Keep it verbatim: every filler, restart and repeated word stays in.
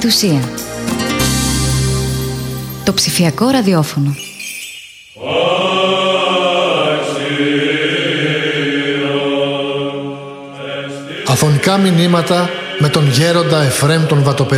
Κατ' ουσία. Το ψηφιακό ραδιόφωνο. Αφωνικά μηνύματα με τον γέροντα Εφραίμ τον Βατοπεδίτη.